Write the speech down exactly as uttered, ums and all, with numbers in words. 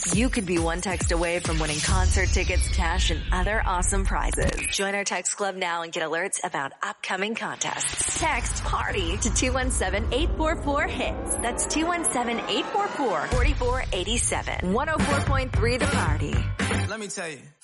You could be one text away from winning concert tickets, cash, and other awesome prizes. Join our text club now and get alerts about upcoming contests. Text PARTY to two one seven, eight four four, HITS. That's two one seven, eight four four, four four eight seven. one oh four point three The Party. Let me tell you.